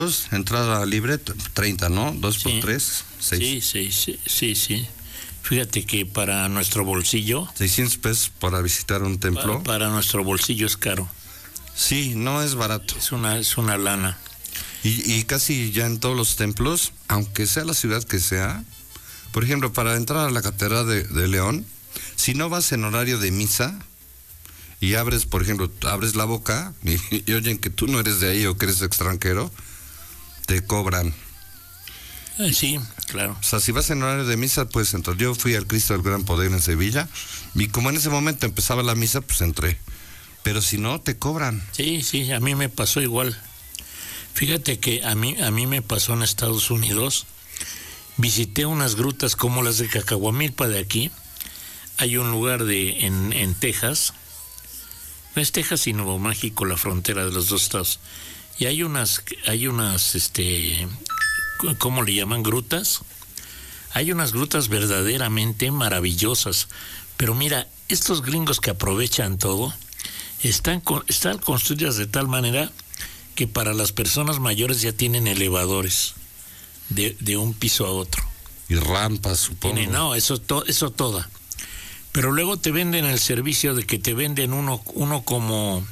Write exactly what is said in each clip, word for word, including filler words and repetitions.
entrada libre, treinta, ¿no? Dos Sí. por tres, seis. Sí, sí, sí, sí, sí. Fíjate que para nuestro bolsillo, seiscientos pesos para visitar un templo. para, para nuestro bolsillo es caro. Sí, no es barato. Es una, es una lana. Y, y casi ya en todos los templos, aunque sea la ciudad que sea, por ejemplo, para entrar a la Catedral de, de León, si no vas en horario de misa y abres, por ejemplo, abres la boca y, y oyen que tú no eres de ahí o que eres extranjero, te cobran. Eh, sí, claro. O sea, si vas en horario de misa, puedes entrar. Yo fui al Cristo del Gran Poder en Sevilla y como en ese momento empezaba la misa, pues entré. Pero si no, te cobran. Sí, sí, a mí me pasó igual. Fíjate que a mí, a mí me pasó en Estados Unidos. Visité unas grutas como las de Cacahuamilpa de aquí. Hay un lugar de en, en Texas. No es Texas y Nuevo México, la frontera de los dos estados. Y hay unas, hay unas, este, ¿cómo le llaman? Grutas. Hay unas grutas verdaderamente maravillosas. Pero mira, estos gringos que aprovechan todo, están, están construidas de tal manera que para las personas mayores ya tienen elevadores de, de un piso a otro. Y rampas, supongo. Tiene, no, eso, to, eso toda. Pero luego te venden el servicio de que te venden uno, uno como,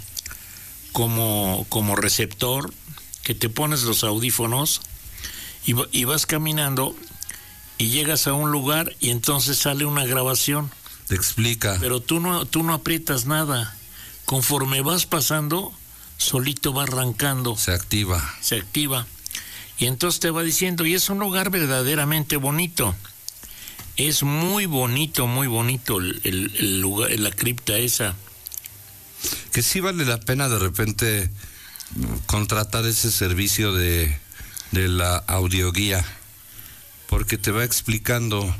como, como receptor, que te pones los audífonos y, y vas caminando y llegas a un lugar y entonces sale una grabación. Te explica. Pero tú no, tú no aprietas nada. Conforme vas pasando, solito va arrancando. Se activa. Se activa. Y entonces te va diciendo, y es un lugar verdaderamente bonito. Es muy bonito, muy bonito el, el, el lugar, la cripta esa. Que sí vale la pena de repente contratar ese servicio de, de la audioguía, porque te va explicando.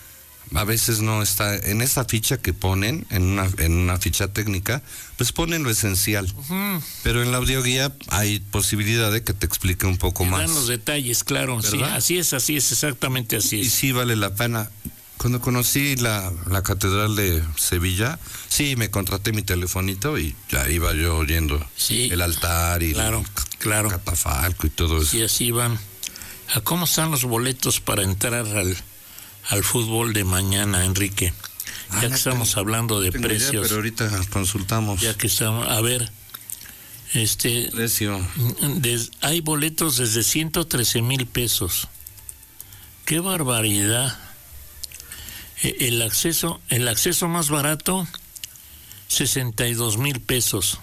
A veces no está en esa ficha que ponen, en una, en una ficha técnica, pues ponen lo esencial. Uh-huh. Pero en la audioguía hay posibilidad de que te explique un poco te más. Dan los detalles, claro. Sí, así es, así es, exactamente así es. Y sí vale la pena. Cuando conocí la, la Catedral de Sevilla, sí, me contraté mi telefonito y ya iba yo oyendo sí, el altar y claro, el claro. catafalco y todo eso. Sí, así van. ¿A cómo están los boletos para entrar al... al fútbol de mañana, Enrique? Ah, ya no que estamos tengo, hablando de tengo precios. Idea, pero ahorita consultamos. Ya que estamos, a ver, este, precio. Des, hay boletos desde ciento trece mil pesos. ¡Qué barbaridad! El acceso, el acceso más barato, sesenta y dos mil pesos.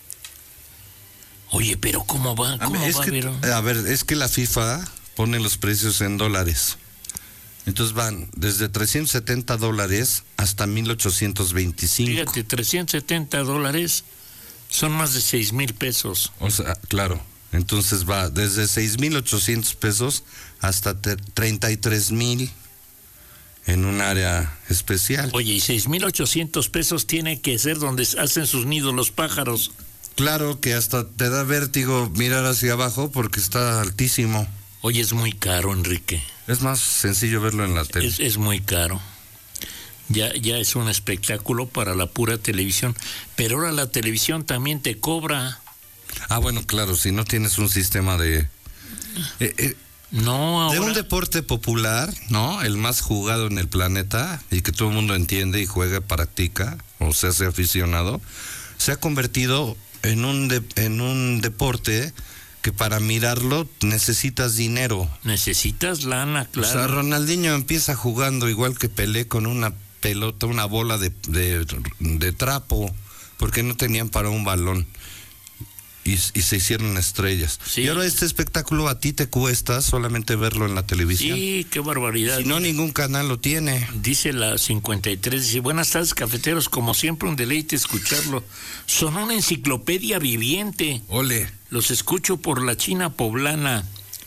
Oye, pero ¿cómo va? ¿Cómo a, es va que, a, a ver, es que la FIFA pone los precios en dólares. Entonces van desde trescientos setenta dólares hasta mil ochocientos veinticinco. Fíjate, trescientos setenta dólares son más de seis mil pesos. O sea, claro. Entonces va desde seis mil ochocientos pesos hasta treinta y tres mil en un área especial. Oye, y seis mil ochocientos pesos tiene que ser donde hacen sus nidos los pájaros. Claro que hasta te da vértigo mirar hacia abajo porque está altísimo. Oye, es muy caro, Enrique. Es más sencillo verlo en la tele. Es, es muy caro. Ya, ya es un espectáculo para la pura televisión. Pero ahora la televisión también te cobra. Ah, bueno, claro, si no tienes un sistema de... Eh, eh, no, ahora... De un deporte popular, ¿no? El más jugado en el planeta y que todo el mundo entiende y juega, practica, o se hace aficionado, se ha convertido en un, de, en un deporte... que para mirarlo necesitas dinero. Necesitas lana, claro. O sea, Ronaldinho empieza jugando igual que Pelé con una pelota, una bola de, de, de trapo, porque no tenían para un balón. Y, y se hicieron estrellas. Sí. Y ahora este espectáculo a ti te cuesta solamente verlo en la televisión. Sí, qué barbaridad. Si no, ningún canal lo tiene. Dice la cincuenta y tres, dice, buenas tardes, cafeteros, como siempre un deleite escucharlo. Son una enciclopedia viviente. Ole. Los escucho por la China Poblana.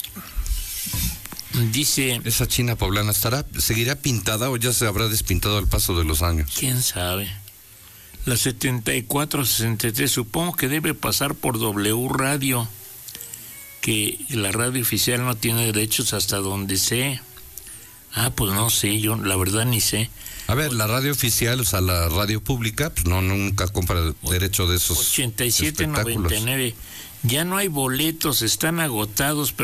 Dice... ¿Esa China Poblana estará, seguirá pintada o ya se habrá despintado al paso de los años? ¿Quién sabe? La setenta y cuatro sesenta y tres, supongo que debe pasar por W Radio, que la radio oficial no tiene derechos hasta donde sé. Ah, pues no sé, yo la verdad ni sé. A ver, la radio oficial, o sea, la radio pública, pues no, nunca compra derecho de esos ochenta y siete noventa y nueve. Ya no hay boletos, están agotados, pero